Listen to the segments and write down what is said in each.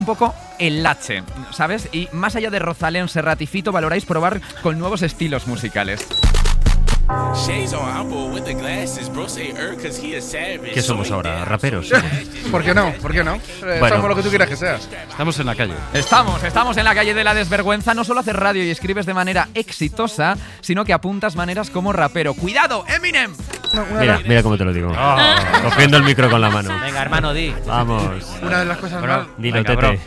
un poco el lache, ¿sabes? Y más allá de Rosalén, Serrat y Fito, valoráis probar con nuevos estilos musicales. ¿Qué somos ahora? ¿Raperos? ¿Por qué no? ¿Por qué no? Somos lo que tú quieras que seas. Estamos en la calle. Estamos en la calle de la desvergüenza. No solo haces radio y escribes de manera exitosa, sino que apuntas maneras como rapero. ¡Cuidado, Eminem! Mira cómo te lo digo. Cogiendo el micro con la mano. Venga, hermano, di. Vamos. Una de las cosas más... Dilo, Venga, Tete.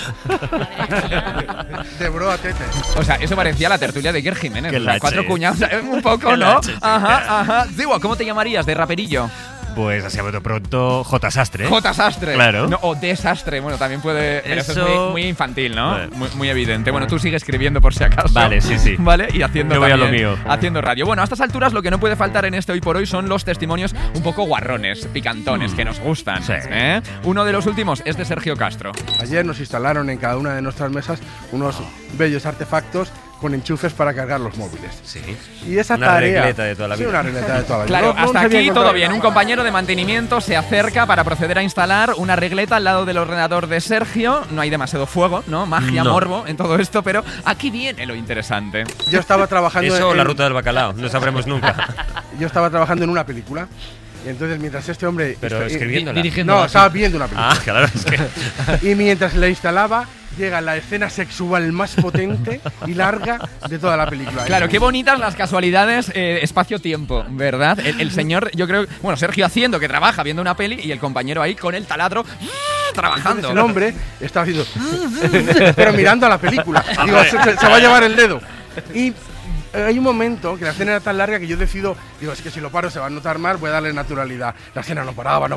De bro a tete. O sea, eso parecía la tertulia de Iker Jiménez. Qué O sea, lache. 4 cuñados, un poco, Qué ¿no? lache, sí. Ajá. Digo, ¿cómo te llamarías de raperillo? Pues así a bote pronto, J. Sastre. J. Sastre. Claro. No, o desastre. Bueno, también puede. Pero eso es Eso- muy infantil, ¿no? Vale. Muy evidente. Bueno, tú sigue escribiendo por si acaso. Vale, sí. Vale, y haciendo Yo voy a lo también- mío. Haciendo radio. Bueno, a estas alturas lo que no puede faltar en este Hoy por Hoy son los testimonios un poco guarrones, picantones, que nos gustan. Sí. ¿eh? Uno de los últimos es de Sergio Castro. Ayer nos instalaron en cada una de nuestras mesas unos bellos artefactos con enchufes para cargar los móviles. Sí. Y esa Una tarea... regleta de toda la vida. Sí, una regleta de toda la vida. Claro, No hasta nos había aquí encontrado todo bien. Un nada. compañero de mantenimiento se acerca para proceder a instalar una regleta al lado del ordenador de Sergio. No hay demasiado fuego, ¿no? Magia, No. morbo en todo esto, pero aquí viene lo interesante. Yo estaba trabajando Eso, en... la ruta del bacalao. No sabremos nunca. Yo estaba trabajando en una película. Y entonces mientras este hombre... Pero escribiéndola. No, estaba viendo una película. Ah, claro, es que... Y mientras la instalaba, llega la escena sexual más potente y larga de toda la película. Claro, qué bonitas las casualidades espacio-tiempo, ¿verdad? El señor, yo creo, bueno, Sergio haciendo que trabaja viendo una peli y el compañero ahí con el taladro trabajando. Entonces el hombre estaba haciendo... pero mirando a la película. Digo, se va a llevar el dedo. Y hay un momento que la escena era tan larga que yo decido, digo, es que si lo paro se va a notar más, voy a darle naturalidad. La escena no paraba.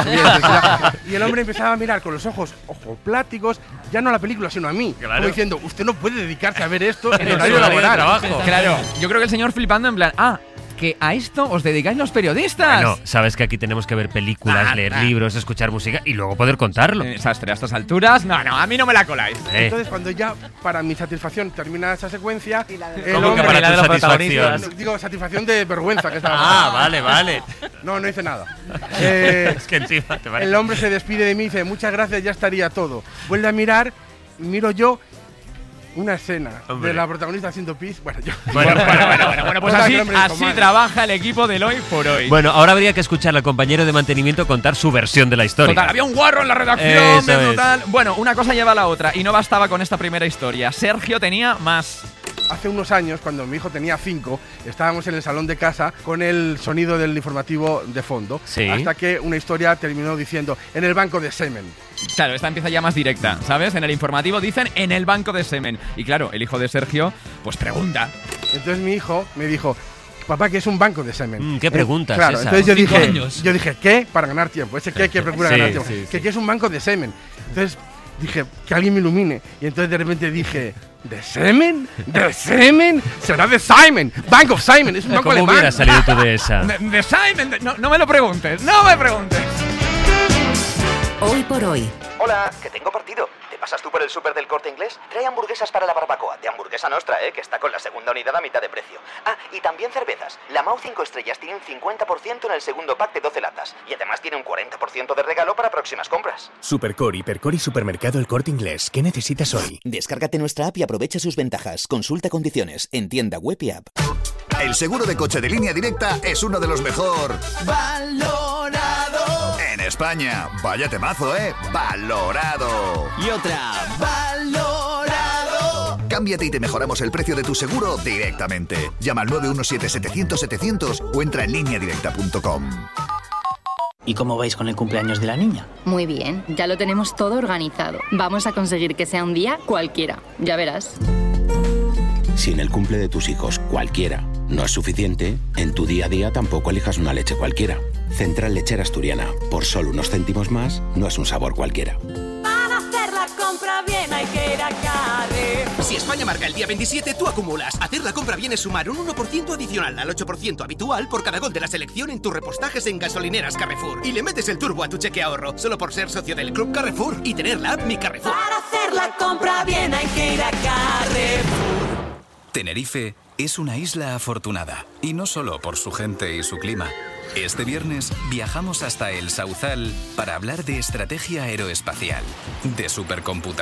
Y el hombre empezaba a mirar con los ojos pláticos, ya no a la película, sino a mí. Claro. Como diciendo, usted no puede dedicarse a ver esto en En horario su horario de laboral. trabajo. Claro, yo creo que el señor flipando en plan, que a esto os dedicáis los periodistas. Bueno, sabes que aquí tenemos que ver películas, leer libros, escuchar música y luego poder contarlo. Desastre, a estas alturas. No, a mí no me la coláis. Entonces cuando ya, para mi satisfacción, termina esa secuencia, el ¿Cómo que hombre... para la de tu los satisfacción? protagonistas. Digo, satisfacción de vergüenza que estaba. Ah, vale. No hice nada. Es que encima te parece. El hombre se despide de mí y dice, muchas gracias, ya estaría todo. Vuelve a mirar, y miro yo una escena Hombre. de la protagonista haciendo pis. Bueno, yo... Bueno, pues Total, así, que el hombre dijo, así "Madre". trabaja el equipo del Hoy por Hoy. Bueno, ahora habría que escuchar al compañero de mantenimiento contar su versión de la historia. Total, había un guarro en la redacción, Eso es. total. Bueno, una cosa lleva a la otra y no bastaba con esta primera historia. Sergio tenía más. Hace unos años, cuando mi hijo tenía 5, estábamos en el salón de casa con el sonido del informativo de fondo. Sí. Hasta que una historia terminó diciendo, en el banco de semen. Claro, esta empieza ya más directa, ¿sabes? En el informativo dicen en el banco de semen. Y claro, el hijo de Sergio, pues pregunta. Entonces mi hijo me dijo, papá, ¿qué es un banco de semen? ¿Qué pregunta es Claro, esa? entonces yo 5 dije, años. ¿qué? Para ganar tiempo. Ese qué que procura Sí, ganar tiempo. sí, ¿Qué es un banco de semen? Entonces dije, que alguien me ilumine. Y entonces de repente dije, ¿de semen? ¿De semen? Será de Simon. Bank of Simon. Es un banco ¿Cómo alemán. hubiera salido tú de esa? De Simon, no me lo preguntes, no me preguntes. Hoy por hoy. Hola, que tengo partido. ¿Te pasas tú por el súper del Corte Inglés? Trae hamburguesas para la barbacoa, de Hamburguesa Nostra, que está con la segunda unidad a mitad de precio. Ah, y también cervezas. La Mau 5 estrellas tiene un 50% en el segundo pack de 12 latas. Y además tiene un 40% de regalo para próximas compras. Supercore, Hipercore y Supermercado El Corte Inglés. ¿Qué necesitas hoy? Descárgate nuestra app y aprovecha sus ventajas. Consulta condiciones en tienda web y app. El seguro de coche de Línea Directa es uno de los mejor ¡Valorado! en España. Vaya temazo, ¿eh? Valorado. Y otra. ¡Valorado! Cámbiate y te mejoramos el precio de tu seguro directamente. Llama al 917-700-700 o entra en lineadirecta.com. ¿Y cómo vais con el cumpleaños de la niña? Muy bien, ya lo tenemos todo organizado. Vamos a conseguir que sea un día cualquiera, ya verás. Si en el cumple de tus hijos cualquiera no es suficiente, en tu día a día tampoco elijas una leche cualquiera. Central Lechera Asturiana, por solo unos céntimos más, no es un sabor cualquiera. Para hacer la compra bien hay que ir a Carrefour. Si España marca el día 27, tú acumulas. Hacer la compra bien es sumar un 1% adicional al 8% habitual por cada gol de la selección en tus repostajes en gasolineras Carrefour. Y le metes el turbo a tu cheque ahorro, solo por ser socio del Club Carrefour y tener la app Mi Carrefour. Para hacer la compra bien hay que ir a Carrefour. Tenerife es una isla afortunada, y no solo por su gente y su clima. Este viernes viajamos hasta el Sauzal para hablar de estrategia aeroespacial, de supercomputación